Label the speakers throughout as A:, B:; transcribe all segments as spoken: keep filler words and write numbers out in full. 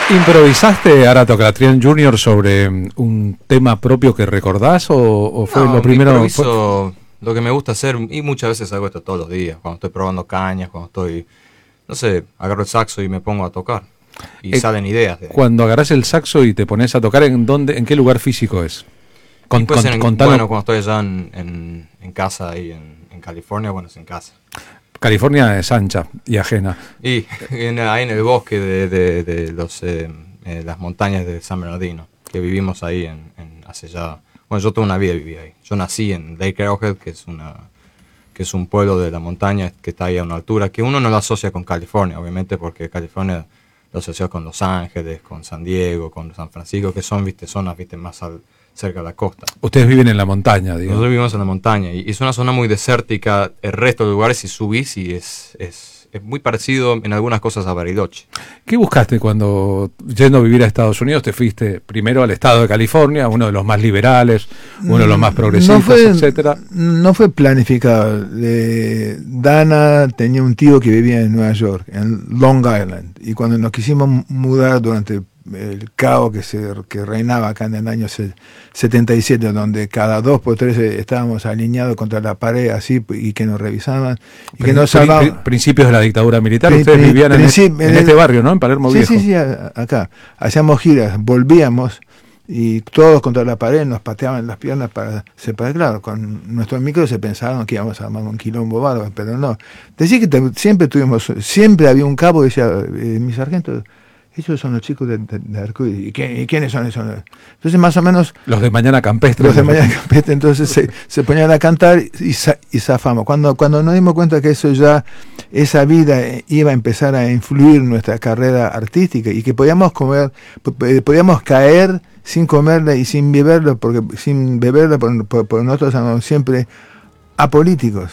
A: ¿Improvisaste, Arato Calatrían junior, sobre un tema propio que recordás o, o fue
B: no,
A: lo primero?
B: Improviso fue... lo que me gusta hacer, y muchas veces hago esto todos los días, cuando estoy probando cañas, cuando estoy, no sé, agarro el saxo y me pongo a tocar. Y eh, salen ideas. De...
A: Cuando agarrás el saxo y te pones a tocar, ¿en dónde, en qué lugar físico es?
B: Con, con, en, bueno, cuando estoy allá en, en, en casa, ahí en, en California, bueno, es en casa.
A: California es ancha y ajena.
B: Y en, ahí en el bosque de, de, de los, eh, eh, las montañas de San Bernardino, que vivimos ahí en, en hace ya... Bueno, yo toda una vida viví ahí. Yo nací en Lake Arrowhead, que es una que es un pueblo de la montaña que está ahí a una altura, que uno no lo asocia con California, obviamente, porque California lo asocia con Los Ángeles, con San Diego, con San Francisco, que son, viste, zonas, viste, más al... cerca de la costa.
A: Ustedes viven en la montaña, digamos.
B: Nosotros vivimos en la montaña y es una zona muy desértica. El resto de lugares, si subís, y es, es, es muy parecido en algunas cosas a Bariloche.
A: ¿Qué buscaste cuando, yendo a vivir a Estados Unidos, te fuiste primero al estado de California, uno de los más liberales, uno de los más progresistas,
C: no fue,
A: etcétera?
C: No fue planificado. Eh, Dana tenía un tío que vivía en Nueva York, en Long Island, y cuando nos quisimos mudar durante el caos que se que reinaba acá en el año setenta y siete, donde cada dos por tres estábamos alineados contra la pared así y que nos revisaban y que nos salvaban.
A: Principios de la dictadura militar. Ustedes pri, vivían en, el, en este barrio, ¿no? En Palermo
C: sí,
A: Viejo.
C: Sí, sí, acá. Hacíamos giras, volvíamos y todos contra la pared nos pateaban las piernas para separar. Claro, con nuestros micros se pensaban que íbamos a armar un quilombo bárbaro, pero no. Decía que te, siempre tuvimos, siempre había un cabo que decía, eh, mi sargento, ellos son los chicos de, de, de Arcoíris. ¿Y, ¿Y quiénes son esos? Entonces, más o menos...
A: Los de Mañana Campestre.
C: Los de Mañana Campestre. Entonces, se, se ponían a cantar y, y zafamos. Cuando, cuando nos dimos cuenta que eso ya, esa vida iba a empezar a influir en nuestra carrera artística y que podíamos comer, podíamos caer sin comerla y sin beberla, porque sin beberla, por, por, por nosotros somos siempre apolíticos.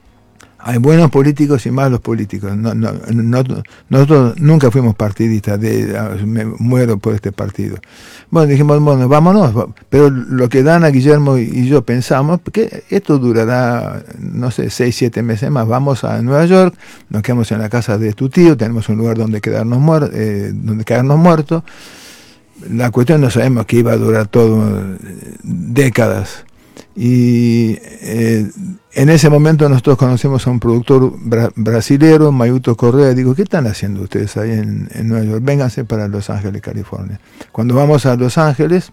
C: Hay buenos políticos y malos políticos. No, no, no, nosotros nunca fuimos partidistas, de, me muero por este partido. Bueno, dijimos, bueno, vámonos. Pero lo que Dana, Guillermo y yo pensamos, que esto durará, no sé, seis, siete meses más. Vamos a Nueva York, nos quedamos en la casa de tu tío, tenemos un lugar donde quedarnos, muer eh, donde quedarnos muertos. La cuestión no sabemos que iba a durar todo décadas. Y eh, en ese momento nosotros conocimos a un productor bra brasilero, Mayuto Correa, y digo, ¿qué están haciendo ustedes ahí en, en Nueva York? Vénganse para Los Ángeles, California. Cuando vamos a Los Ángeles,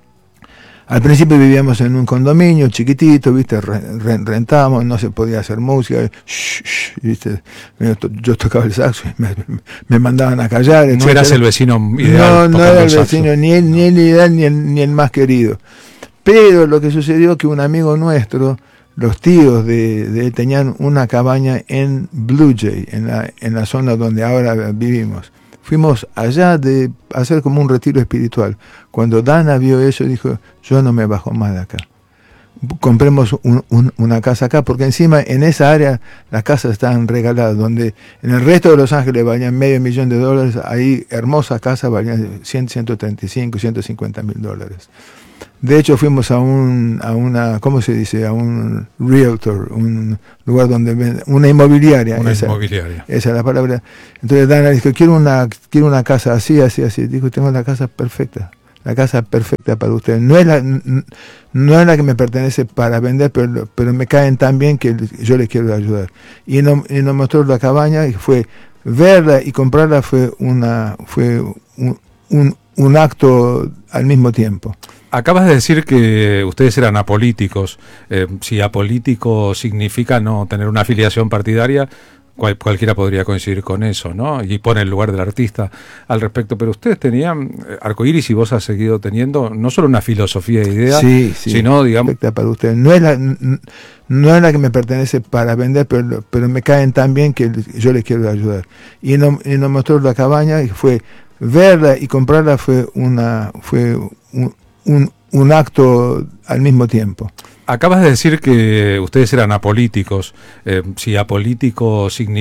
C: al principio vivíamos en un condominio chiquitito, viste, re, re, rentábamos, no se podía hacer música, shh, shh, viste, yo tocaba el saxo y me, me mandaban a callar.
A: No
C: etcétera.
A: Eras el vecino ideal.
C: No, no era el vecino, ni el, ni el ideal, ni el, ni el más querido. Pero lo que sucedió es que un amigo nuestro, los tíos de, de él tenían una cabaña en Blue Jay, en la, en la zona donde ahora vivimos. Fuimos allá de hacer como un retiro espiritual. Cuando Dana vio eso, dijo, yo no me bajo más de acá. Compremos un, un, una casa acá, porque encima en esa área las casas estaban regaladas, donde en el resto de Los Ángeles valían medio millón de dólares, ahí hermosas casas valían cien, ciento treinta y cinco, ciento cincuenta mil dólares. De hecho, fuimos a un, a una, ¿cómo se dice? A un realtor, un lugar donde vende, una inmobiliaria.
A: Una
C: esa,
A: inmobiliaria.
C: Esa es la palabra. Entonces Dana dijo, quiero una, quiero una casa así, así, así. Dijo, tengo la casa perfecta, la casa perfecta para ustedes. No es la, no es la que me pertenece para vender, pero, pero me caen tan bien que yo les quiero ayudar. Y nos, y nos mostró la cabaña y fue, verla y comprarla fue una, fue un, un, un acto al mismo tiempo.
A: Acabas de decir que ustedes eran apolíticos. Eh, si apolítico significa no tener una afiliación partidaria, cual, cualquiera podría coincidir con eso, ¿no? Y pone el lugar del artista al respecto. Pero ustedes tenían, Arcoíris, y vos has seguido teniendo, no solo una filosofía de idea,
C: sí, sí,
A: sino, digamos...
C: para ustedes. No es la, no es la que me pertenece para vender, pero, pero me caen tan bien que yo les quiero ayudar. Y nos, y nos mostró la cabaña y fue, verla y comprarla fue una, fue un, Un, un acto al mismo tiempo.
A: Acabas de decir que ustedes eran apolíticos. Eh, si apolítico significa